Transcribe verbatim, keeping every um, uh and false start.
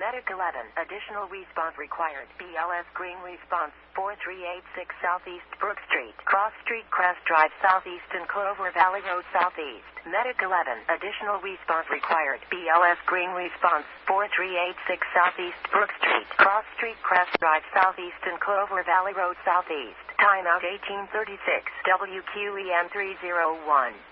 Medic eleven. Additional response required. B L S Green response. four three eight six Southeast Brook Street. Cross Street, Crest Drive, Southeast and Clover Valley Road, Southeast. Medic eleven. Additional response required. B L S Green response. four three eight six Southeast Brook Street. Cross Street, Crest Drive, Southeast and Clover Valley Road, Southeast. Timeout eighteen thirty-six. W Q E M three oh one.